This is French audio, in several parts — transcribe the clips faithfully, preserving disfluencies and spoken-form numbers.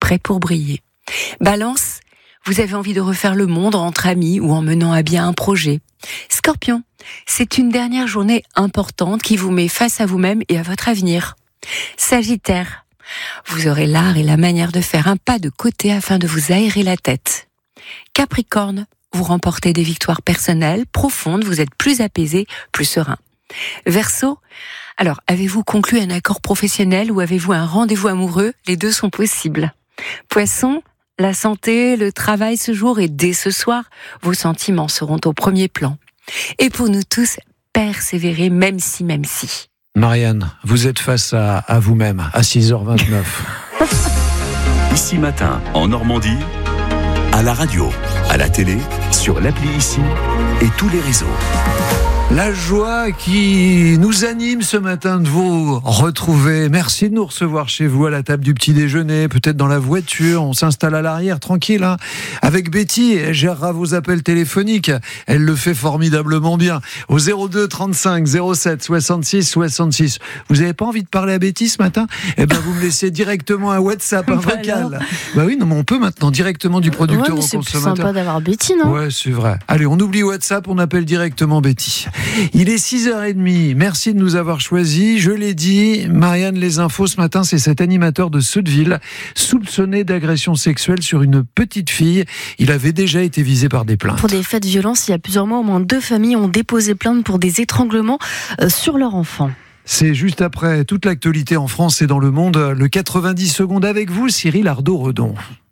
prêt pour briller. Balance, vous avez envie de refaire le monde entre amis ou en menant à bien un projet. Scorpion, c'est une dernière journée importante qui vous met face à vous-même et à votre avenir. Sagittaire, vous aurez l'art et la manière de faire un pas de côté afin de vous aérer la tête. Capricorne, vous remportez des victoires personnelles profondes, vous êtes plus apaisé, plus serein. Verseau, alors avez-vous conclu un accord professionnel ou avez-vous un rendez-vous amoureux ? Les deux sont possibles. Poisson, la santé, le travail ce jour et dès ce soir, vos sentiments seront au premier plan. Et pour nous tous, persévérer même si, même si. Marianne, vous êtes face à, à vous-même à six heures vingt-neuf. Ici Matin, en Normandie, à la radio, à la télé, sur l'appli Ici et tous les réseaux. La joie qui nous anime ce matin de vous retrouver. Merci de nous recevoir chez vous à la table du petit déjeuner, peut-être dans la voiture. On s'installe à l'arrière, tranquille, hein. Avec Betty, elle gérera vos appels téléphoniques. Elle le fait formidablement bien. Au zéro deux trente-cinq zéro sept soixante-six soixante-six. Vous n'avez pas envie de parler à Betty ce matin ? Eh ben, vous me laissez directement un WhatsApp, un vocal. Bah oui, non, mais on peut maintenant directement du producteur ouais, au consommateur. C'est plus sympa d'avoir Betty, non ? Ouais, c'est vrai. Allez, on oublie WhatsApp, on appelle directement Betty. Il est six heures trente, merci de nous avoir choisis. Je l'ai dit, Marianne, les infos ce matin, c'est cet animateur de Sotteville, soupçonné d'agression sexuelle sur une petite fille. Il avait déjà été visé par des plaintes. Pour des faits de violence, il y a plusieurs mois, au moins deux familles ont déposé plainte pour des étranglements sur leur enfant. C'est juste après toute l'actualité en France et dans le monde. Le quatre-vingt-dix secondes avec vous, Cyril Ardo-Redon.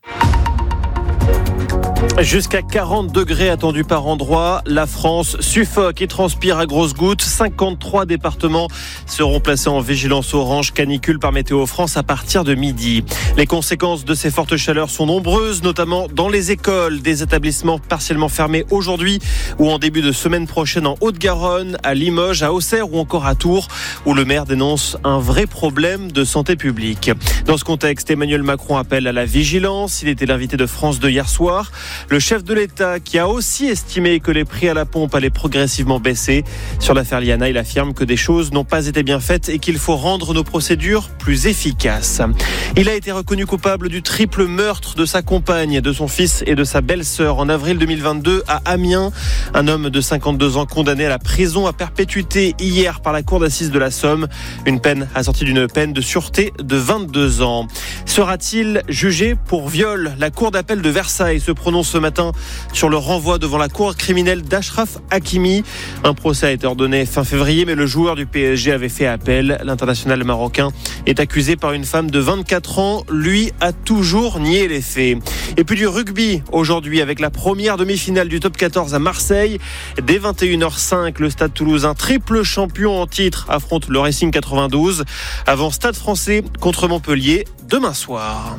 Jusqu'à quarante degrés attendus par endroit. La France suffoque et transpire à grosses gouttes. cinquante-trois départements seront placés en vigilance orange canicule par Météo France à partir de midi. Les conséquences de ces fortes chaleurs sont nombreuses, notamment dans les écoles. Des établissements partiellement fermés aujourd'hui ou en début de semaine prochaine en Haute-Garonne, à Limoges, à Auxerre ou encore à Tours, où le maire dénonce un vrai problème de santé publique. Dans ce contexte, Emmanuel Macron appelle à la vigilance. Il était l'invité de France deux hier soir. Le chef de l'État qui a aussi estimé que les prix à la pompe allaient progressivement baisser. Sur l'affaire Liana, il affirme que des choses n'ont pas été bien faites et qu'il faut rendre nos procédures plus efficaces. Il a été reconnu coupable du triple meurtre de sa compagne, de son fils et de sa belle-sœur en avril deux mille vingt-deux à Amiens. Un homme de cinquante-deux ans condamné à la prison à perpétuité hier par la cour d'assises de la Somme. Une peine assortie d'une peine de sûreté de vingt-deux ans. Sera-t-il jugé pour viol ? La cour d'appel de Versailles se prononce ce matin sur le renvoi devant la cour criminelle d'Achraf Hakimi. Un procès a été ordonné fin février, mais le joueur du P S G avait fait appel. L'international marocain est accusé par une femme de vingt-quatre ans. Lui a toujours nié les faits. Et puis du rugby aujourd'hui avec la première demi-finale du top quatorze à Marseille. Dès vingt et une heures cinq, le Stade Toulousain, triple champion en titre, affronte le Racing quatre-vingt-douze. Avant Stade Français contre Montpellier demain soir.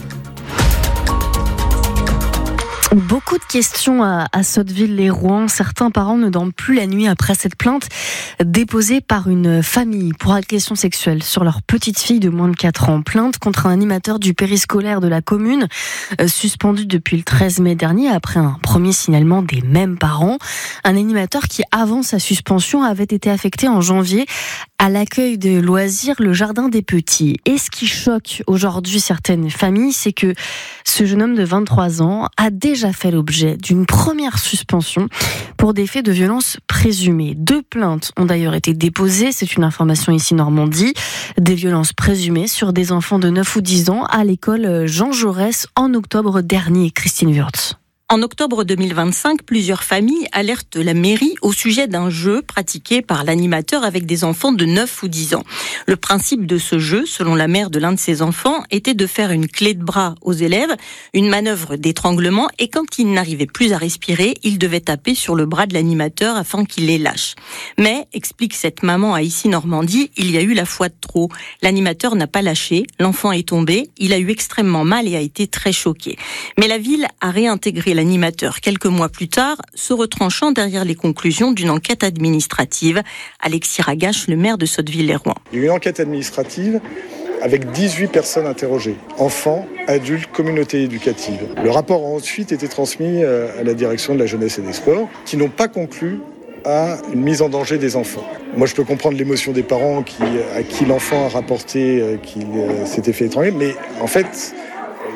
Beaucoup de questions à, à Sotteville-les-Rouen. Certains parents ne dorment plus la nuit après cette plainte déposée par une famille pour agression sexuelle sur leur petite fille de moins de quatre ans. Plainte contre un animateur du périscolaire de la commune, euh, suspendu depuis le treize mai dernier après un premier signalement des mêmes parents. Un animateur qui, avant sa suspension, avait été affecté en janvier à l'accueil de loisirs, le Jardin des Petits. Et ce qui choque aujourd'hui certaines familles, c'est que ce jeune homme de vingt-trois ans a déjà fait l'objet d'une première suspension pour des faits de violence présumés. Deux plaintes ont d'ailleurs été déposées, c'est une information ici Normandie, des violences présumées sur des enfants de neuf ou dix ans à l'école Jean Jaurès en octobre dernier. Christine Wurtz. En octobre deux mille vingt-cinq, plusieurs familles alertent la mairie au sujet d'un jeu pratiqué par l'animateur avec des enfants de neuf ou dix ans. Le principe de ce jeu, selon la mère de l'un de ses enfants, était de faire une clé de bras aux élèves, une manœuvre d'étranglement, et quand ils n'arrivaient plus à respirer, ils devaient taper sur le bras de l'animateur afin qu'il les lâche. Mais, explique cette maman à Ici Normandie, il y a eu la fois de trop. L'animateur n'a pas lâché, l'enfant est tombé, il a eu extrêmement mal et a été très choqué. Mais la ville a réintégré l'animateur quelques mois plus tard, se retranchant derrière les conclusions d'une enquête administrative. Alexis Ragache, le maire de Sotteville-les-Rouen. Il y a eu une enquête administrative avec dix-huit personnes interrogées, enfants, adultes, communautés éducatives. Le rapport a ensuite été transmis à la direction de la jeunesse et des sports, qui n'ont pas conclu à une mise en danger des enfants. Moi, je peux comprendre l'émotion des parents qui, à qui l'enfant a rapporté qu'il s'était fait étrangler, mais en fait,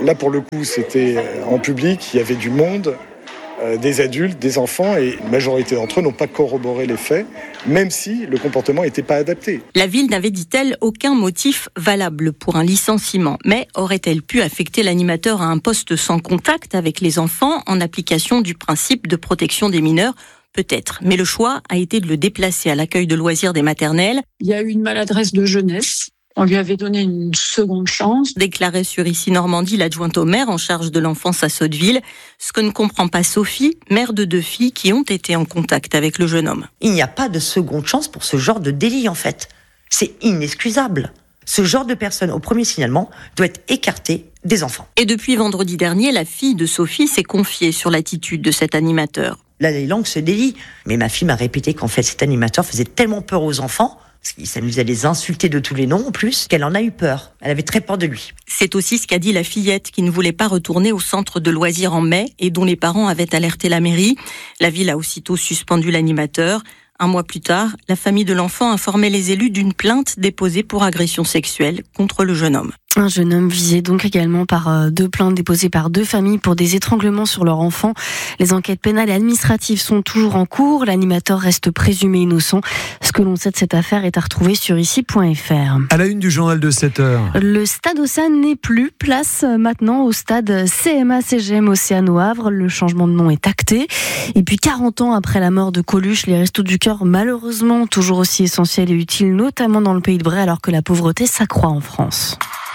Là, pour le coup, c'était en public, il y avait du monde, euh, des adultes, des enfants, et la majorité d'entre eux n'ont pas corroboré les faits, même si le comportement n'était pas adapté. La ville n'avait, dit-elle, aucun motif valable pour un licenciement. Mais aurait-elle pu affecter l'animateur à un poste sans contact avec les enfants en application du principe de protection des mineurs ? Peut-être. Mais le choix a été de le déplacer à l'accueil de loisirs des maternelles. Il y a eu une maladresse de jeunesse. On lui avait donné une seconde chance. Déclarait sur Ici Normandie l'adjointe au maire en charge de l'enfance à Sotteville. Ce que ne comprend pas Sophie, mère de deux filles qui ont été en contact avec le jeune homme. Il n'y a pas de seconde chance pour ce genre de délit, en fait. C'est inexcusable. Ce genre de personne, au premier signalement, doit être écarté des enfants. Et depuis vendredi dernier, la fille de Sophie s'est confiée sur l'attitude de cet animateur. La langue se délie. Mais ma fille m'a répété qu'en fait, cet animateur faisait tellement peur aux enfants, parce qu'il s'amusait à les insulter de tous les noms en plus, qu'elle en a eu peur. Elle avait très peur de lui. C'est aussi ce qu'a dit la fillette qui ne voulait pas retourner au centre de loisirs en mai et dont les parents avaient alerté la mairie. La ville a aussitôt suspendu l'animateur. Un mois plus tard, la famille de l'enfant informait les élus d'une plainte déposée pour agression sexuelle contre le jeune homme. Un jeune homme visé donc également par deux plaintes déposées par deux familles pour des étranglements sur leur enfant. Les enquêtes pénales et administratives sont toujours en cours. L'animateur reste présumé innocent. Ce que l'on sait de cette affaire est à retrouver sur ici point f r. À la une du journal de sept heures. Le stade Océane n'est plus. Place maintenant au stade C M A C G M Océane au Havre. Le changement de nom est acté. Et puis quarante ans après la mort de Coluche, les Restos du Cœur, malheureusement toujours aussi essentiels et utiles, notamment dans le Pays de Bray, alors que la pauvreté s'accroît en France.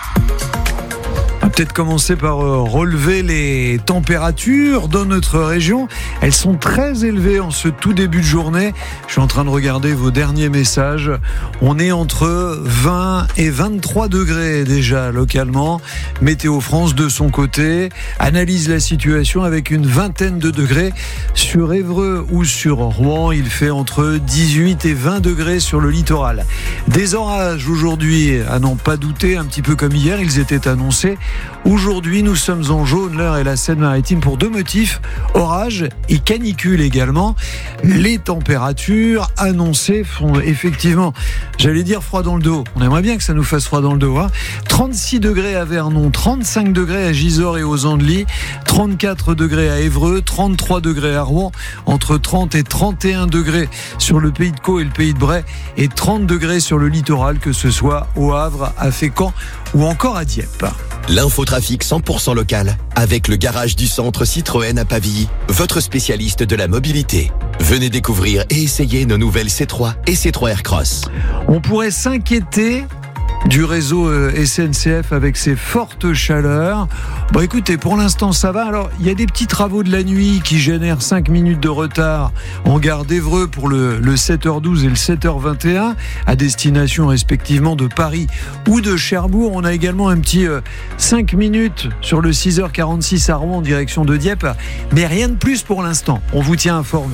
On va peut-être commencer par relever les températures dans notre région. Elles sont très élevées en ce tout début de journée. Je suis en train de regarder vos derniers messages. On est entre vingt et vingt-trois degrés déjà localement. Météo France, de son côté, analyse la situation avec une vingtaine de degrés. Sur Évreux ou sur Rouen, il fait entre dix-huit et vingt degrés sur le littoral. Des orages aujourd'hui, à n'en pas douter, un petit peu comme hier, ils étaient annoncés. Aujourd'hui, nous sommes en jaune, l'Eure et la Seine-Maritime, pour deux motifs, orage et canicule également. Les températures annoncées font effectivement, j'allais dire froid dans le dos. On aimerait bien que ça nous fasse froid dans le dos. Hein. trente-six degrés à Vernon, trente-cinq degrés à Gisors et aux Andelys, trente-quatre degrés à Évreux, trente-trois degrés à Rouen, entre trente et trente et un degrés sur le Pays de Caux et le Pays de Bray, et trente degrés sur le littoral, que ce soit au Havre, à Fécamp ou encore à Dieppe. L'infotrafic cent pour cent local avec le garage du centre Citroën à Pavilly, votre spécialiste de la mobilité. Venez découvrir et essayer nos nouvelles C trois et C trois Aircross. On pourrait s'inquiéter du réseau S N C F avec ses fortes chaleurs. Bon, écoutez, pour l'instant ça va. Alors, il y a des petits travaux de la nuit qui génèrent cinq minutes de retard en gare d'Évreux pour le, le sept heures douze et le sept heures vingt et un à destination respectivement de Paris ou de Cherbourg. On a également un petit euh, cinq minutes sur le six heures quarante-six à Rouen en direction de Dieppe, mais rien de plus pour l'instant. On vous tient informé.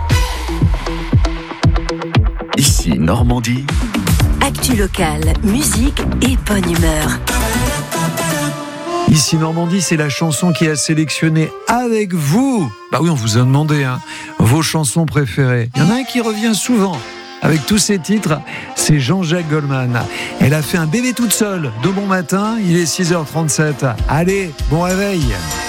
Ici Normandie. Actu locale, musique et bonne humeur. Ici Normandie, c'est la chanson qui a sélectionné avec vous. Bah oui, on vous a demandé hein, vos chansons préférées. Il y en a un qui revient souvent avec tous ses titres, c'est Jean-Jacques Goldman. Elle a fait un bébé toute seule de bon matin, il est six heures trente-sept. Allez, bon réveil.